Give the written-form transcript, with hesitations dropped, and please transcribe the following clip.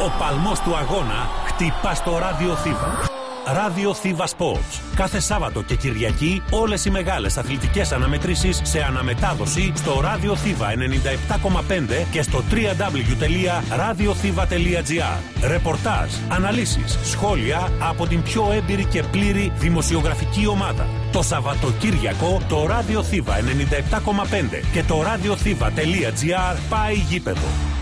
Ο παλμός του αγώνα χτυπά στο Ράδιο Θήβα. Ράδιο Θήβα Sports. Κάθε Σάββατο και Κυριακή όλες οι μεγάλες αθλητικές αναμετρήσεις σε αναμετάδοση στο Ράδιο Θήβα 97,5 και στο www.radiothiva.gr. Ρεπορτάζ, αναλύσεις, σχόλια από την πιο έμπειρη και πλήρη δημοσιογραφική ομάδα. Το Σαββατοκύριακο το Ράδιο Θήβα 97,5 και το radiothiva.gr πάει γήπεδο.